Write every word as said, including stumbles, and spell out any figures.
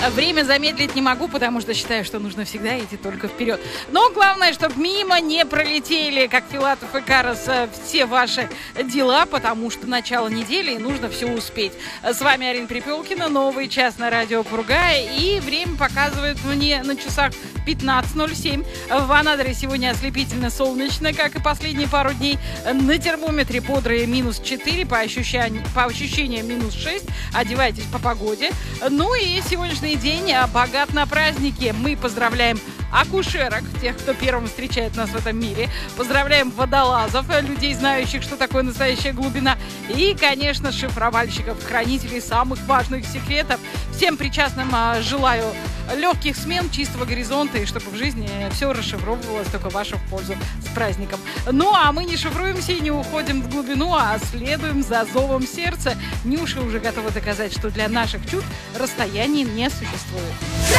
Время замедлить не могу, потому что считаю, что нужно всегда идти только вперед. Но главное, чтобы мимо не пролетели, как Филатов и Карас, все ваши дела, потому что начало недели и нужно все успеть. С вами Арина Перепелкина, новый час на радио Кургая, и время показывает мне на часах пятнадцать ноль семь. В Анадыре сегодня ослепительно солнечно, как и последние пару дней. На термометре бодрые минус четыре, по ощущениям, по ощущениям минус шесть. Одевайтесь по погоде. Ну и сегодняшний день богат на праздники. Мы поздравляем акушерок, тех, кто первым встречает нас в этом мире. Поздравляем водолазов, людей, знающих, что такое настоящая глубина. И, конечно, шифровальщиков, хранителей самых важных секретов. Всем причастным желаю легких смен, чистого горизонта, и чтобы в жизни все расшифровывалось только в вашу пользу. С праздником. Ну, а мы не шифруемся и не уходим в глубину, а следуем за зовом сердца. Нюша уже готова доказать, что для наших чувств расстояний не существует.